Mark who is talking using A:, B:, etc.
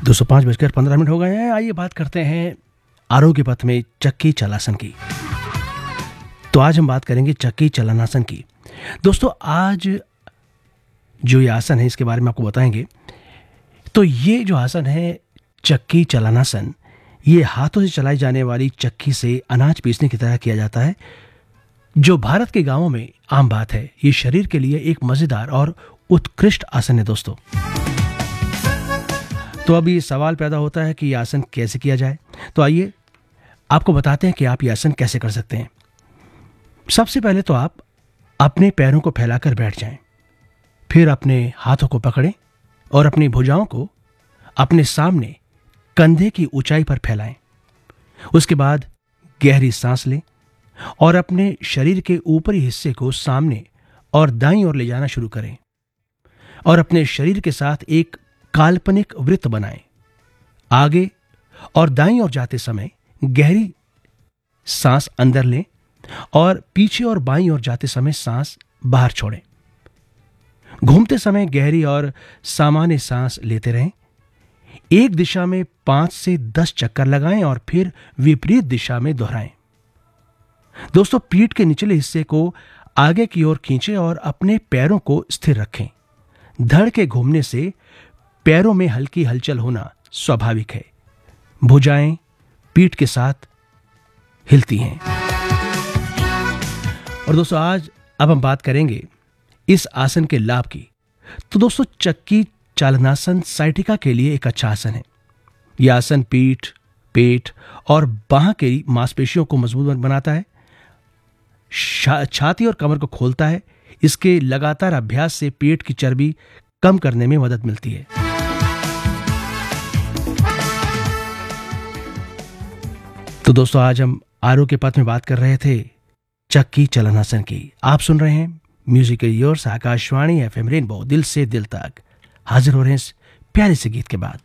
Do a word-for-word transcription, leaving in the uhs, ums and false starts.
A: दो सौ पाँच बजकर पंद्रह मिनट हो गए हैं। आइए बात करते हैं आरोग्य पथ में चक्की चलासन की। तो आज हम बात करेंगे चक्की चलनासन की। दोस्तों आज जो ये आसन है इसके बारे में आपको बताएंगे। तो ये जो आसन है चक्की चलनासन, ये हाथों से चलाई जाने वाली चक्की से अनाज पीसने की तरह किया जाता है, जो भारत के गांवों में आम बात है। ये शरीर के लिए एक मजेदार और उत्कृष्ट आसन है दोस्तों। तो अभी सवाल पैदा होता है कि यह आसन कैसे किया जाए। तो आइए आपको बताते हैं कि आप ये आसन कैसे कर सकते हैं। सबसे पहले तो आप अपने पैरों को फैलाकर बैठ जाएं, फिर अपने हाथों को पकड़ें और अपनी भुजाओं को अपने सामने कंधे की ऊंचाई पर फैलाएं। उसके बाद गहरी सांस लें और अपने शरीर के ऊपरी हिस्से को सामने और दाईं ओर ले जाना शुरू करें और अपने शरीर के साथ एक काल्पनिक वृत्त बनाएं। आगे और दाईं ओर जाते समय गहरी सांस अंदर लें और पीछे और बाईं ओर जाते समय सांस बाहर छोड़ें। घूमते समय गहरी और सामान्य सांस लेते रहें। एक दिशा में पांच से दस चक्कर लगाएं और फिर विपरीत दिशा में दोहराएं। दोस्तों पीठ के निचले हिस्से को आगे की ओर खींचें और अपने पैरों को स्थिर रखें। धड़ के घूमने से पैरों में हल्की हलचल होना स्वाभाविक है। भुजाएं पीठ के साथ हिलती हैं। और दोस्तों आज अब हम बात करेंगे इस आसन के लाभ की। तो दोस्तों चक्की चालनासन साइटिका के लिए एक अच्छा आसन है। यह आसन पीठ, पेट और बाह की मांसपेशियों को मजबूत बनाता है, छाती और कमर को खोलता है। इसके लगातार अभ्यास से पेट की चर्बी कम करने में मदद मिलती है। तो दोस्तों आज हम आरोग्य पथ में बात कर रहे थे चक्की चलनासन की। आप सुन रहे हैं musical yours Akashvani FM rainbow, दिल से दिल तक। हाजिर हो रहे हैं इस प्यारे से गीत के बाद।